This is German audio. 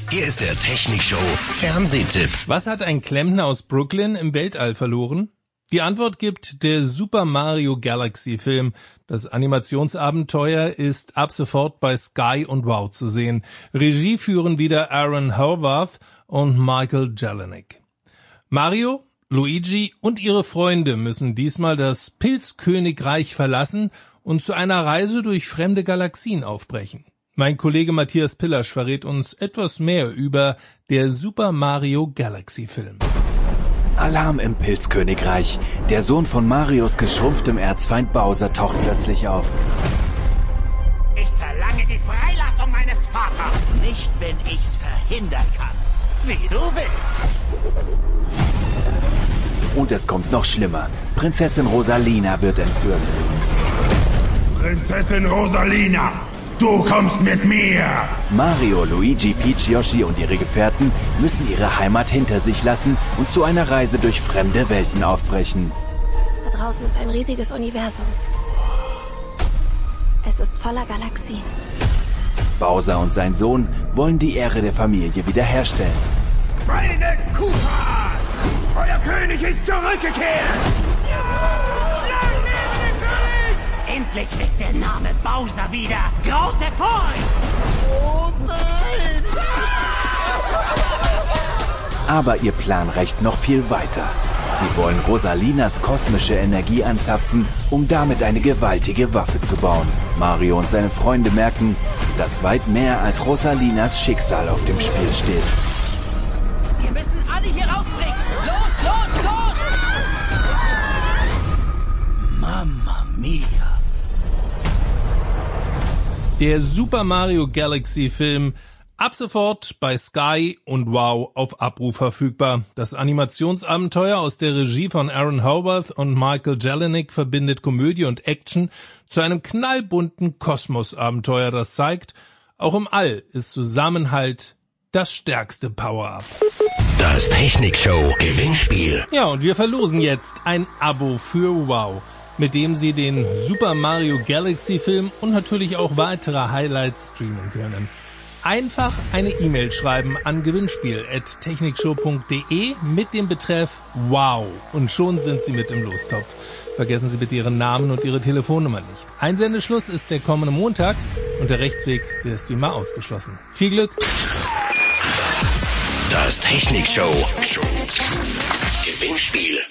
Hier ist der Technikshow Fernsehtipp. Was hat ein Klempner aus Brooklyn im Weltall verloren? Die Antwort gibt der Super Mario Galaxy Film. Das Animationsabenteuer ist ab sofort bei Sky und Wow zu sehen. Regie führen wieder Aaron Horvath und Michael Jelinek. Mario, Luigi und ihre Freunde müssen diesmal das Pilzkönigreich verlassen und zu einer Reise durch fremde Galaxien aufbrechen. Mein Kollege Matthias Pillasch verrät uns etwas mehr über der Super Mario Galaxy Film. Alarm im Pilzkönigreich. Der Sohn von Marios geschrumpftem Erzfeind Bowser taucht plötzlich auf. Ich verlange die Freilassung meines Vaters. Nicht, wenn ich's verhindern kann. Wie du willst. Und es kommt noch schlimmer. Prinzessin Rosalina wird entführt. Prinzessin Rosalina, du kommst mit mir! Mario, Luigi, Peach, Yoshi und ihre Gefährten müssen ihre Heimat hinter sich lassen und zu einer Reise durch fremde Welten aufbrechen. Da draußen ist ein riesiges Universum. Es ist voller Galaxien. Bowser und sein Sohn wollen die Ehre der Familie wiederherstellen. Meine Koopas! Euer König ist zurückgekehrt! Lang lebe der König! Endlich weckt der Name Bowser wieder. Große Furcht! Oh nein! Aber ihr Plan reicht noch viel weiter. Sie wollen Rosalinas kosmische Energie anzapfen, um damit eine gewaltige Waffe zu bauen. Mario und seine Freunde merken, dass weit mehr als Rosalinas Schicksal auf dem Spiel steht. Wir müssen alle hier rausbringen! Los, los, los! Mamma mia! Der Super Mario Galaxy Film ab sofort bei Sky und Wow auf Abruf verfügbar. Das Animationsabenteuer aus der Regie von Aaron Horvath und Michael Jelinek verbindet Komödie und Action zu einem knallbunten Kosmosabenteuer, das zeigt, auch im All ist Zusammenhalt das stärkste Power-Up. Das Technikshow Gewinnspiel. Ja, und wir verlosen jetzt ein Abo für Wow, mit dem Sie den Super Mario Galaxy Film und natürlich auch weitere Highlights streamen können. Einfach eine E-Mail schreiben an gewinnspiel@technikshow.de mit dem Betreff Wow und schon sind Sie mit im Lostopf. Vergessen Sie bitte Ihren Namen und Ihre Telefonnummer nicht. Einsendeschluss ist der kommende Montag und der Rechtsweg, der ist wie immer ausgeschlossen. Viel Glück! Das Technikshow Gewinnspiel.